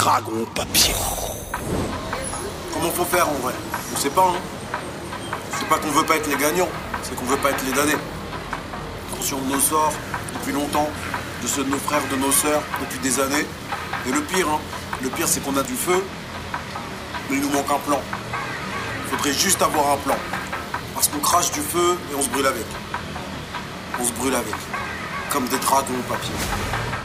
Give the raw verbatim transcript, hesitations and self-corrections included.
dragons papier. Comment faut faire en vrai? On sait pas, hein. C'est pas qu'on veut pas être les gagnants, c'est qu'on veut pas être les damnés. Conscient de nos sorts depuis longtemps, de ceux de nos frères, de nos sœurs depuis des années. Et le pire, hein, le pire c'est qu'on a du feu, mais il nous manque un plan. Il faudrait juste avoir un plan. Parce qu'on crache du feu et on se brûle avec. On se brûle avec. Comme des dragons au papier.